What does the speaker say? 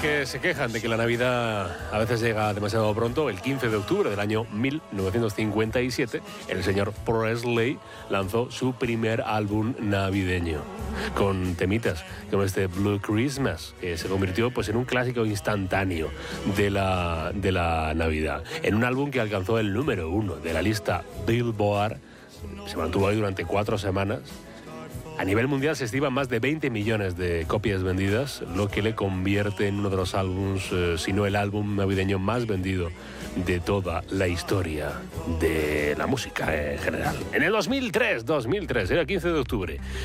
que se quejan de que la Navidad a veces llega demasiado pronto, el 15 de octubre del año 1957, el señor Presley lanzó su primer álbum navideño, con temitas como este Blue Christmas, que se convirtió pues, en un clásico instantáneo de la Navidad. En un álbum que alcanzó el número 1 de la lista Billboard, se mantuvo ahí durante 4 semanas. A nivel mundial se estiman más de 20 millones de copias vendidas, lo que le convierte en uno de los álbums, si no el álbum navideño más vendido de toda la historia de la música en general. En el 2003, era el 15 de octubre,